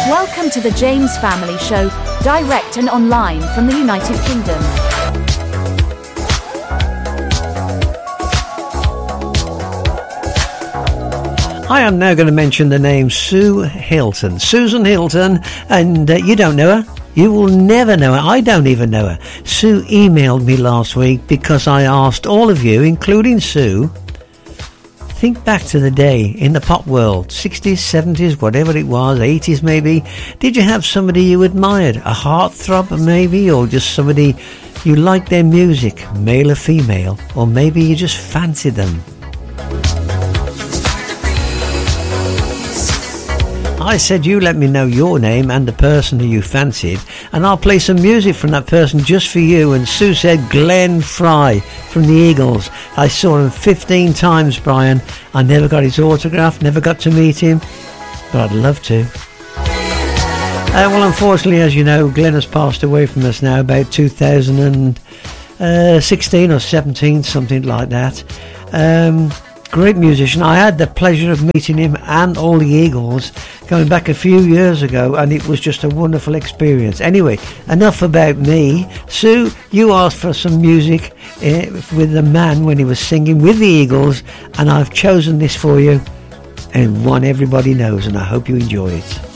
Welcome to the James Family Show, direct and online from the United Kingdom. I am now going to mention the name Sue Hilton. Susan Hilton, and you don't know her. You will never know her. I don't even know her. Sue emailed me last week because I asked all of you, including Sue, think back to the day in the pop world, 60s, 70s, whatever it was, 80s maybe. Did you have somebody you admired? A heartthrob maybe, or just somebody you liked their music, male or female, or maybe you just fancied them? I said you let me know your name and the person who you fancied, and I'll play some music from that person just for you. And Sue said Glenn Fry from the Eagles. I saw him 15 times, Brian. I never got his autograph, never got to meet him, but I'd love to. Well, unfortunately, as you know, Glenn has passed away from us now about 2016 or 17, something like that. Great musician. I had the pleasure of meeting him and all the Eagles going back a few years ago, and it was just a wonderful experience. Anyway, enough about me. Sue, you asked for some music with the man when he was singing with the Eagles, and I've chosen this for you, and one everybody knows, and I hope you enjoy it.